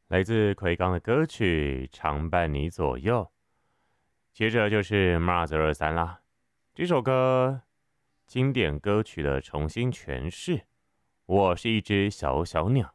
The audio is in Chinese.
来自奎刚的歌曲《常伴你左右》。接着就是 Mars23啦，这首歌经典歌曲的重新诠释。我是一只小小鸟。